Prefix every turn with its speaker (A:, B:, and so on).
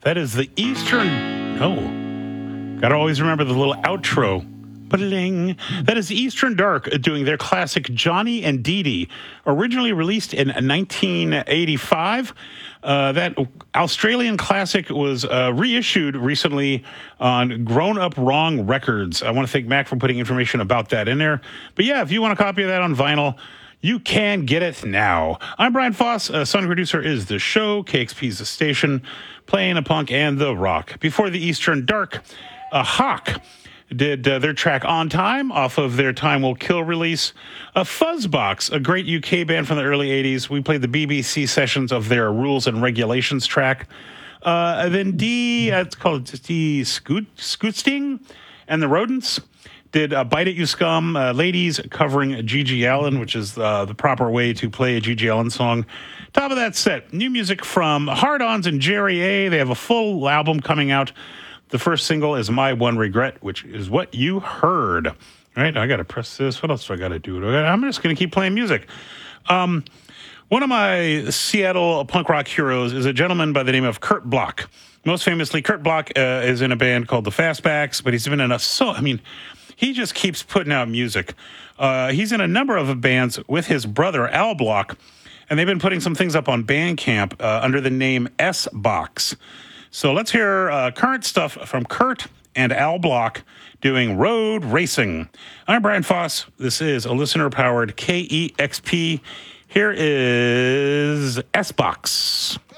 A: That is the Eastern... No. Gotta always remember the little outro. Ba-ding. That is Eastern Dark doing their classic Johnny and Dee Dee, originally released in 1985. That Australian classic was reissued recently on Grown Up Wrong Records. I want to thank Mac for putting information about that in there. But yeah, if you want a copy of that on vinyl, you can get it now. I'm Brian Foss. Sonic producer is the show. KXP is the station, playing the punk and the rock. Before the Eastern Dark, Hawk did their track On Time off of their Time Will Kill release. Fuzzbox, a great UK band from the early 80s. We played the BBC sessions of their Rules and Regulations track. Then it's called D Scootsting and the Rodents did Bite It You Scum. Ladies covering Gigi Allen, which is the proper way to play a Gigi Allen song. Top of that set, new music from Hard Ons and Jerry A. They have a full album coming out. The first single is My One Regret, which is what you heard. All right, I got to press this. What else do I got to do? I'm just going to keep playing music. One of my Seattle punk rock heroes is a gentleman by the name of Kurt Bloch. Most famously, Kurt Bloch is in a band called the Fastbacks, but he's been in he just keeps putting out music. He's in a number of bands with his brother, Al Bloch, and they've been putting some things up on Bandcamp under the name S-Box. So let's hear current stuff from Kurt and Al Bloch doing Road Racing. I'm Brian Foss. This is a listener-powered KEXP. Here is S-Box.